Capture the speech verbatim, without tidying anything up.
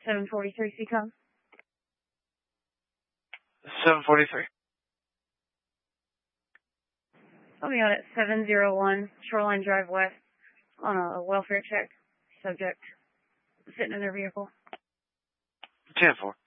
seven forty-three C COM. seven forty-three. I'll be on at seven oh one Shoreline Drive West on a welfare check. Subject sitting in their vehicle. ten four.